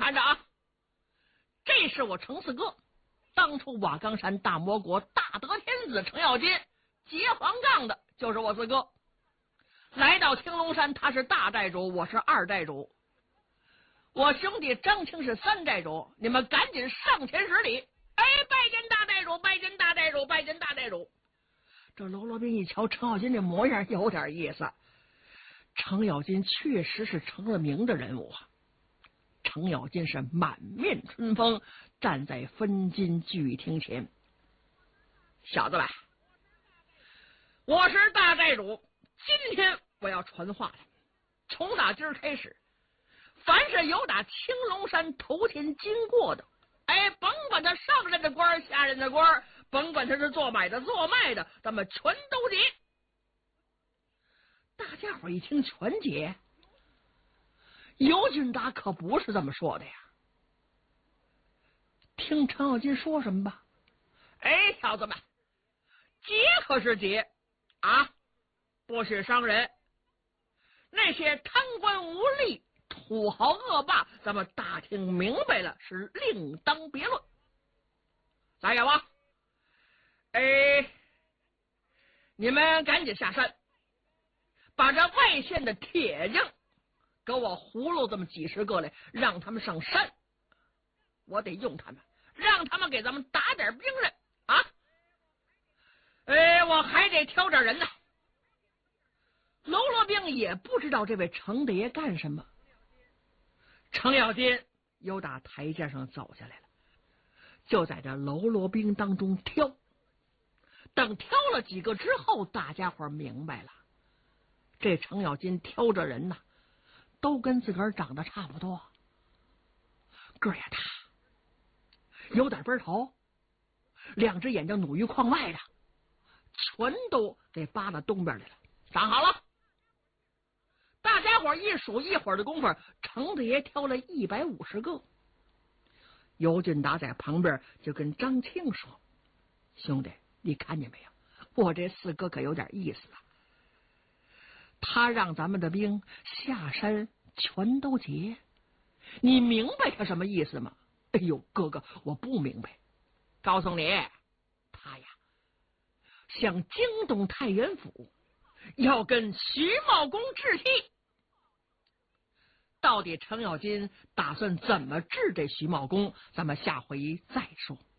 看着啊，这是我程四哥，当初瓦岗山大魔国大德天子程咬金劫黄杠的就是我四哥。来到青龙山，他是大寨主，我是二寨主，我兄弟张青是三寨主，你们赶紧上前施礼。哎，拜见大寨主，拜见大寨主，拜见大寨主。这喽啰兵一瞧程咬金这模样有点意思，程咬金确实是成了名的人物啊。程咬金是满面春风，站在分金聚厅前。小子们，我是大寨主，今天我要传话了。从打今儿开始，凡是有打青龙山头前经过的，哎，甭管他上任的官下任的官，甭管他是做买的做卖的，咱们全都结。大家伙一听全结，尤俊达可不是这么说的呀。听程咬金说什么吧。哎，小子们，结可是结啊，不许伤人。那些贪官污吏、土豪恶霸，咱们大听明白了，是另当别论。咋样吧？哎，你们赶紧下山，把这外县的铁匠给我葫芦这么几十个来，让他们上山，我得用他们，让他们给咱们打点兵刃啊！我还得挑点人呢。喽啰兵也不知道这位程大爷干什么。程咬金又打台阶上走下来了，就在这喽啰兵当中挑。等挑了几个之后，大家伙明白了，这程咬金挑着人呐，都跟自个儿长得差不多，个儿也大，有点背头，两只眼睛努于眶外的，全都给扒到东边来了。站好了，大家伙一数，一会儿的功夫，程大爷挑了150个。尤俊达在旁边就跟张庆说：“兄弟，你看见没有？我这四哥可有点意思啊。他让咱们的兵下山全都结，你明白他什么意思吗？”哎呦，哥哥，我不明白。告诉你，他呀向京东太原府要跟徐茂公置气。到底程咬金打算怎么治这徐茂公，咱们下回再说。